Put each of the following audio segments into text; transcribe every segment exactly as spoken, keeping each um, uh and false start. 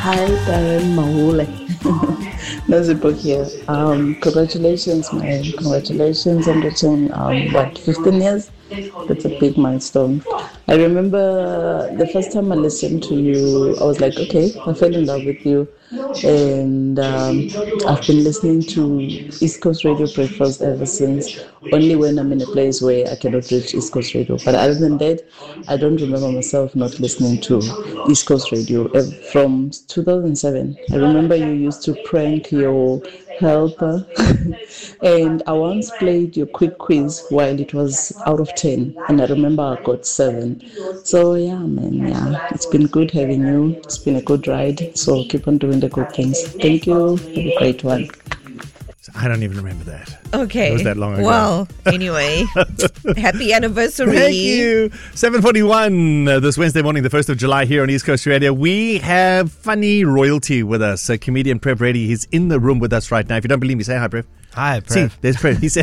Hi, Darren Mahule. Nazipok here. Um, congratulations, man. Congratulations on reaching, um, what, fifteen years? That's a big milestone. I remember the first time I listened to you, I was like, okay, I fell in love with you. And um, I've been listening to East Coast Radio Breakfast ever since, only when I'm in a place where I cannot reach East Coast Radio. But other than that, I don't remember myself not listening to East Coast Radio from two thousand seven. I remember you used to prank your helper, and I once played your quick quiz while it was out of ten, and I remember I got seven. So yeah, man, yeah, it's been good having you. It's been a good ride, so keep on doing the good things. Thank you. Have a great one. I don't even remember that. Okay. It was that long ago. Well, anyway, happy anniversary. Thank you. seven forty-one uh, this Wednesday morning, the first of July here on East Coast Radio. We have funny royalty with us. Uh, comedian Prev Reddy. He's in the room with us right now. If you don't believe me, say hi, Prev. Hi, Prev. See, there's Prev. He said,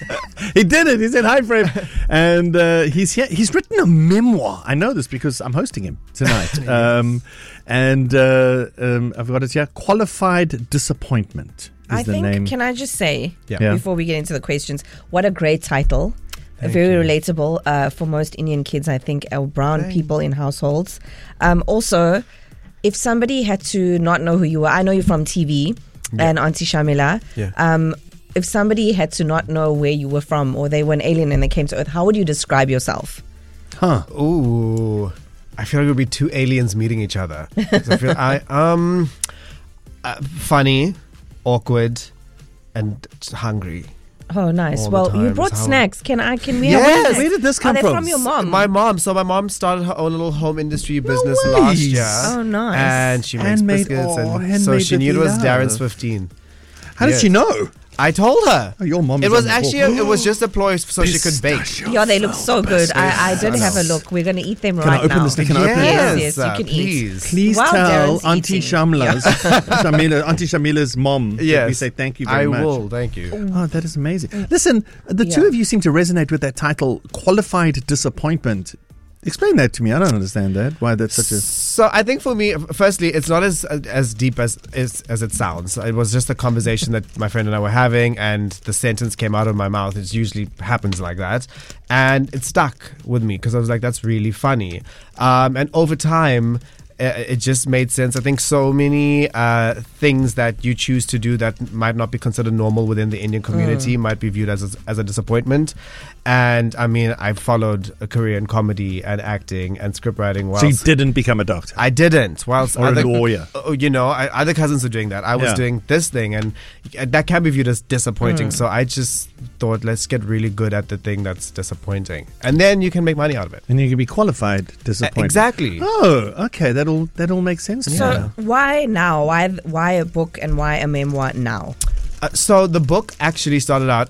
he did it. He said, hi, Prev. And uh, he's here. He's written a memoir. I know this because I'm hosting him tonight. yes. um, and uh, um, I've got it here. Qualified Disappointment. I the think, name. Can I just say, yeah. Yeah. before we get into the questions, what a great title. Thank Very you. relatable uh, for most Indian kids, I think, or brown Thanks. people in households. Um, also, if somebody had to not know who you were, I know you're from T V yeah. and Auntie Shamila. Yeah. Um, if somebody had to not know where you were from or they were an alien and they came to Earth, how would you describe yourself? Huh. Ooh. I feel like it would be two aliens meeting each other. So I feel I um uh, funny, awkward, and hungry. Oh, nice. All Well, the you time. brought How- snacks. Can I? Can we? Yes. Have Where did this come Are they from? from your mom? My mom. So my mom started her own little home industry business ways. last year. Oh, nice. And she makes Handmade- biscuits, oh, and so handmade she knew it with was love. Darren's fifteen. How did Yes. she know? I told her. Oh, your mom. It is was on the actually ball. a, it was just a ploy so she could bake. Pistachio Yeah, they look so good. I, I did I have a know. look. We're going to eat them Can I right open now. this? Can I open Yes, it? yes, you uh, can eat. please. Please While tell Darren's Auntie eating. Shamla's, Shamila, Auntie Shamila's mom that Yes. we say thank you very I much. will. Thank you. Oh, that is amazing. Listen, the two Yeah. of you seem to resonate with that title, Qualified Disappointment. Explain that to me. I don't understand that. Why that's such a... So I think for me, firstly, it's not as as deep as, as as it sounds. It was just a conversation that my friend and I were having, and the sentence came out of my mouth. It usually happens like that, and it stuck with me because I was like, "That's really funny." Um, and over time, uh, it just made sense. I think so many uh, things that you choose to do that might not be considered normal within the Indian community mm. might be viewed as a, as a disappointment. And I mean, I followed a career in comedy and acting and scriptwriting. Whilst So you didn't become a doctor? I didn't. Whilst or other, a lawyer? uh, you know, I, other cousins were doing that. I was Yeah. doing this thing, and that can be viewed as disappointing. Mm. So I just thought, let's get really good at the thing that's disappointing, and then you can make money out of it. And you can be qualified disappointment. Exactly. Oh, okay. That'll that'll make sense. So Yeah. why now? Why why a book and why a memoir now? Uh, so the book actually started out.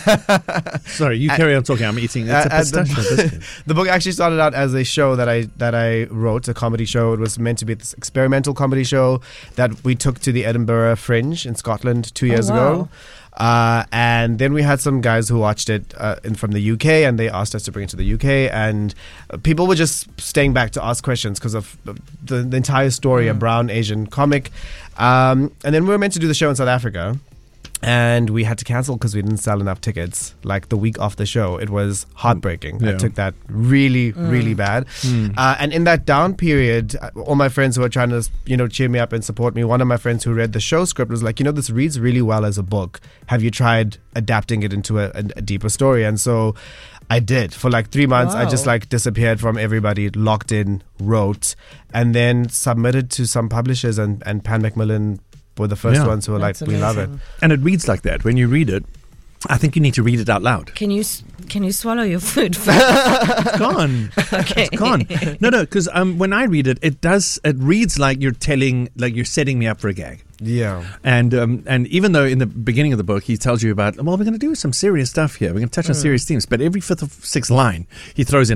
Sorry, you carry on talking. I'm eating. It's a Uh, uh, the- pistachio biscuit. The book actually started out as a show that I that I wrote, a comedy show. It was meant to be this experimental comedy show that we took to the Edinburgh Fringe in Scotland two years Oh, wow. ago. Uh, and then we had some guys who watched it uh, in, from the U K, and they asked us to bring it to the U K. And uh, people were just staying back to ask questions because of the, the entire story, Mm. a brown Asian comic. Um, and then we were meant to do the show in South Africa. And we had to cancel because we didn't sell enough tickets. Like the week off the show, it was heartbreaking. Yeah. I took that really, really bad. Mm. Uh, and in that down period, uh, all my friends who were trying to, you know, cheer me up and support me, one of my friends who read the show script was like, you know, this reads really well as a book. Have you tried adapting it into a, a, a deeper story? And so I did. For like three months, I just Wow. like disappeared from everybody, locked in, wrote, and then submitted to some publishers, and, and Pan Macmillan were the first Yeah. ones who were That's like, we love it. amazing. And it reads like that. When you read it, I think you need to read it out loud. Can you s- can you swallow your food first? It's gone. Okay. It's gone. No, no, because um, when I read it, it does. It reads like you're telling, like you're setting me up for a gag. Yeah. And um, and even though in the beginning of the book he tells you about, well, we're going to do some serious stuff here. We're going to touch on serious themes. But every fifth or sixth line, he throws in